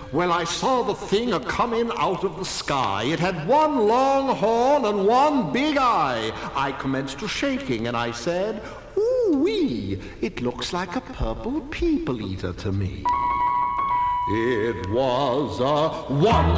When I saw the thing a-comin' out of the sky, it had one long horn and one big eye. I commenced to shaking, and I said, "Ooh-wee, it looks like a purple people-eater to me." It was a one